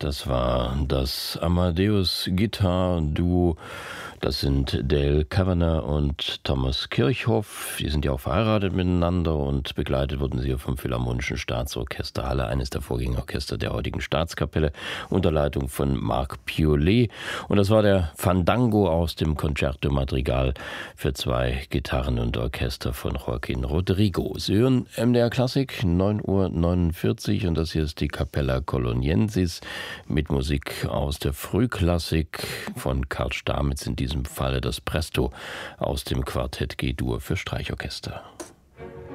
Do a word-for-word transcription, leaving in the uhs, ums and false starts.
Das war das Amadeus Guitar Duo. Das sind Dale Kavanagh und Thomas Kirchhoff. Die sind ja auch verheiratet miteinander und begleitet wurden sie vom Philharmonischen Staatsorchester Halle, eines der Vorgängerorchester der heutigen Staatskapelle, unter Leitung von Marc Piollet. Und das war der Fandango aus dem Concerto Madrigal für zwei Gitarren und Orchester von Joaquin Rodrigo. Sie hören M D R Klassik, neun Uhr neunundvierzig, und das hier ist die Capella Coloniensis mit Musik aus der Frühklassik von Karl Stamitz, in diesem Falle das Presto aus dem Quartett G-Dur für Streichorchester.